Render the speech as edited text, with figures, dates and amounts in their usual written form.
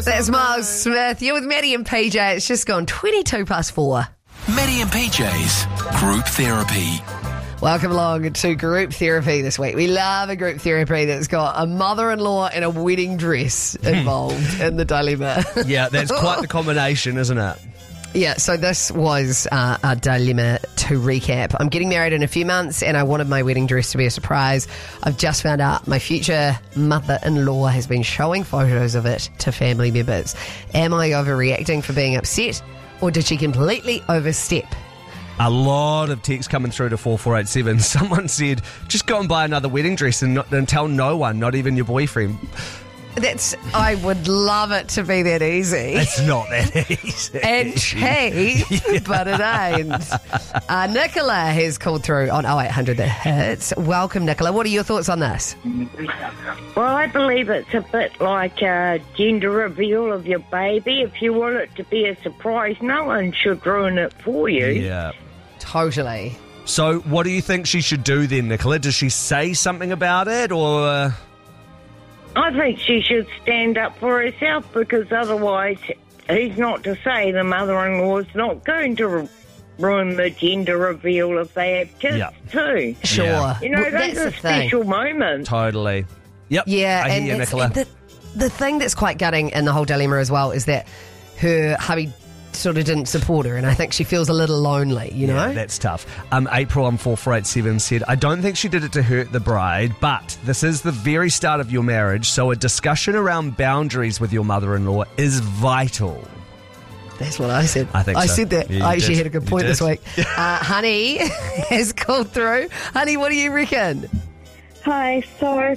That's Miles Smith. You're with Maddie and PJ. It's just gone 22 past 4. Maddie and PJ's Group Therapy. Welcome along to Group Therapy this week. We love a group therapy that's got a mother-in-law and a wedding dress involved in the dilemma. Yeah, that's quite the combination, isn't it? Yeah, so this was our dilemma to recap. I'm getting married in a few months and I wanted my wedding dress to be a surprise. I've just found out my future mother-in-law has been showing photos of it to family members. Am I overreacting for being upset, or did she completely overstep? A lot of texts coming through to 4487. Someone said, just go and buy another wedding dress and tell no one, not even your boyfriend. I would love it to be that easy. It's not that easy. And cheap, but it ain't. Nicola has called through on 0800 That Hits. Welcome, Nicola. What are your thoughts on this? Well, I believe it's a bit like a gender reveal of your baby. If you want it to be a surprise, no one should ruin it for you. Yeah. Totally. So what do you think she should do then, Nicola? Does she say something about it, or... I think she should stand up for herself, because otherwise, who's not to say the mother-in-law's not going to ruin the gender reveal if they have kids too. Sure. Yeah. You know, Well, those are special moments. Totally. Yep. Yeah, I hear you, Nicola. and the thing that's quite gutting in the whole dilemma as well is that her hubby sort of didn't support her, and I think she feels a little lonely, you know? Yeah, that's tough. April on 4487 said, I don't think she did it to hurt the bride, but this is the very start of your marriage, so a discussion around boundaries with your mother-in-law is vital. That's what I said. I think so. I said that. Yeah, I you actually did. had a good You point did. this week. Honey has called through. Honey, what do you reckon? Hi, so